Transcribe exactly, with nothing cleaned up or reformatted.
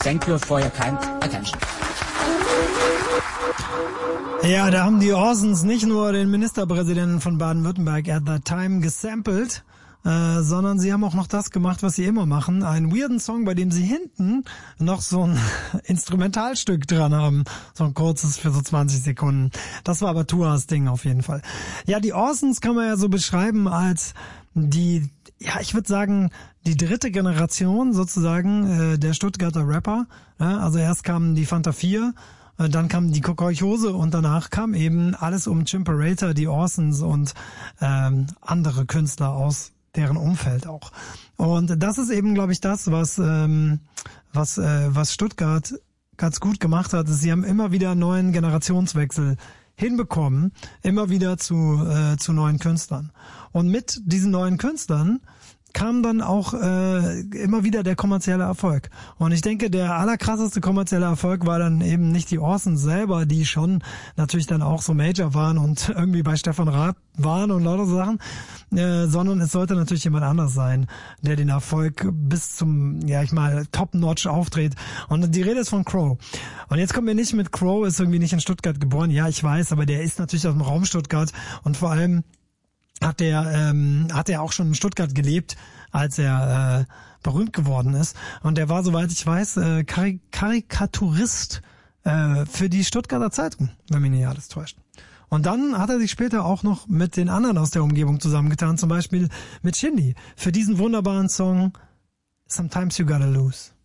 Thank you for your kind attention. Ja, da haben die Orsons nicht nur den Ministerpräsidenten von Baden-Württemberg at that time gesampelt, äh, sondern sie haben auch noch das gemacht, was sie immer machen. Einen weirden Song, bei dem sie hinten noch so ein Instrumentalstück dran haben. So ein kurzes für so zwanzig Sekunden. Das war aber Tuas Ding auf jeden Fall. Ja, die Orsons kann man ja so beschreiben als die, ja, ich würde sagen, die dritte Generation sozusagen äh, der Stuttgarter Rapper. Ja, also erst kamen die Fanta vier, äh, dann kam die Kokolchose und danach kam eben alles um Chimperator, die Orsons und ähm, andere Künstler aus deren Umfeld auch. Und das ist eben, glaube ich, das, was ähm, was äh, was Stuttgart ganz gut gemacht hat. Sie haben immer wieder einen neuen Generationswechsel hinbekommen, immer wieder zu äh, zu neuen Künstlern. Und mit diesen neuen Künstlern kam dann auch äh, immer wieder der kommerzielle Erfolg. Und ich denke, der allerkrasseste kommerzielle Erfolg war dann eben nicht die Orsons selber, die schon natürlich dann auch so Major waren und irgendwie bei Stefan Raab waren und lauter Sachen, äh, sondern es sollte natürlich jemand anders sein, der den Erfolg bis zum, ja ich mal, Top-Notch aufdreht. Und die Rede ist von Crow. Und jetzt kommen wir nicht mit Crow, ist irgendwie nicht in Stuttgart geboren. Ja, ich weiß, aber der ist natürlich aus dem Raum Stuttgart und vor allem hat der ähm, hat er auch schon in Stuttgart gelebt, als er äh, berühmt geworden ist. Und der war, soweit ich weiß, äh, Karik- Karikaturist äh, für die Stuttgarter Zeitung, wenn mich nicht alles täuscht. Und dann hat er sich später auch noch mit den anderen aus der Umgebung zusammengetan, zum Beispiel mit Shindy, für diesen wunderbaren Song Sometimes You Gotta Lose.